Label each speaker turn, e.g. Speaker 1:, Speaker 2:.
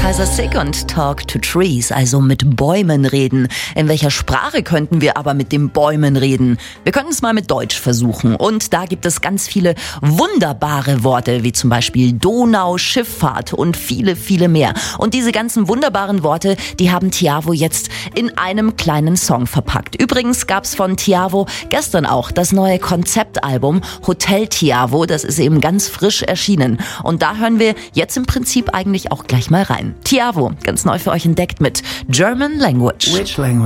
Speaker 1: Kaiser Sick und Talk to Trees, also mit Bäumen reden. In welcher Sprache könnten wir aber mit den Bäumen reden? Wir könnten es mal mit Deutsch versuchen. Und da gibt es ganz viele wunderbare Worte, wie zum Beispiel Donau, Schifffahrt und viele, viele mehr. Und diese ganzen wunderbaren Worte, die haben Tiavo jetzt in einem kleinen Song verpackt. Übrigens gab es von Tiavo gestern auch das neue Konzeptalbum Hotel Tiavo. Das ist eben ganz frisch erschienen. Und da hören wir jetzt im Prinzip eigentlich auch gleich mal rein. Tiavo, ganz neu für euch entdeckt mit German Language.
Speaker 2: Which language?